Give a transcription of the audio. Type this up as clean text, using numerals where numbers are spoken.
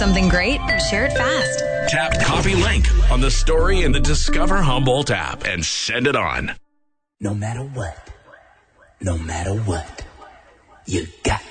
something great, share it fast. Tap copy link on the story in the Discover Humboldt app and send it on. No matter what, you got